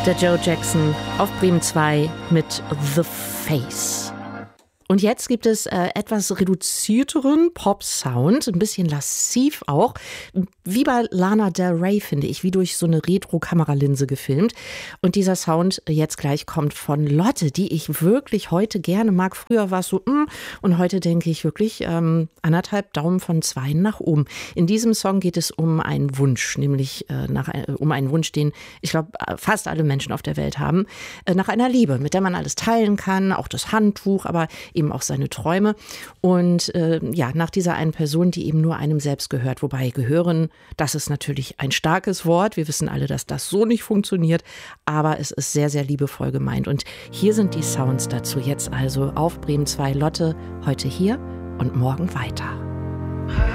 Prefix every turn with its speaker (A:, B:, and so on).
A: Der Joe Jackson auf Bremen 2 mit The Face. Und jetzt gibt es etwas reduzierteren Pop-Sound, ein bisschen lassiv auch, wie bei Lana Del Rey, finde ich, wie durch so eine Retro-Kameralinse gefilmt. Und dieser Sound jetzt gleich kommt von Lotte, die ich wirklich heute gerne mag. Früher war es so, und heute denke ich wirklich 1,5 Daumen von 2 nach oben. In diesem Song geht es um einen Wunsch, nämlich um einen Wunsch, den ich glaube fast alle Menschen auf der Welt haben, nach einer Liebe, mit der man alles teilen kann, auch das Handtuch, aber eben auch seine Träume. Und nach dieser einen Person, die eben nur einem selbst gehört. Wobei gehören, das ist natürlich ein starkes Wort. Wir wissen alle, dass das so nicht funktioniert. Aber es ist sehr, sehr liebevoll gemeint. Und hier sind die Sounds dazu jetzt also auf Bremen 2. Lotte heute hier und morgen weiter.